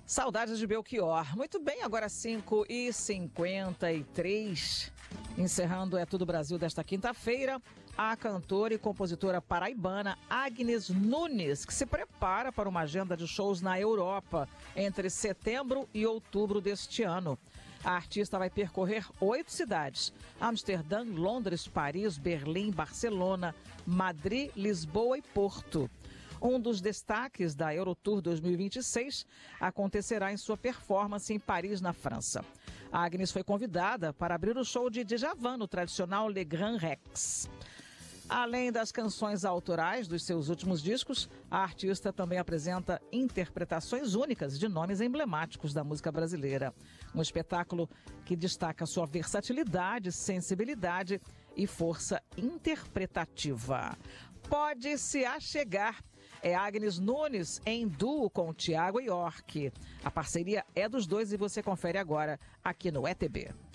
Saudades de Belchior. Muito bem, agora 5h53. Encerrando É Tudo Brasil desta quinta-feira, a cantora e compositora paraibana Agnes Nunes, que se prepara para uma agenda de shows na Europa entre setembro e outubro deste ano. A artista vai percorrer 8 cidades: Amsterdã, Londres, Paris, Berlim, Barcelona, Madrid, Lisboa e Porto. Um dos destaques da Eurotour 2026 acontecerá em sua performance em Paris, na França. A Agnes foi convidada para abrir o show de Djavan no tradicional Le Grand Rex. Além das canções autorais dos seus últimos discos, a artista também apresenta interpretações únicas de nomes emblemáticos da música brasileira. Um espetáculo que destaca sua versatilidade, sensibilidade e força interpretativa. Pode se achegar. É Agnes Nunes em duo com Thiago York. A parceria é dos dois e você confere agora aqui no ETB.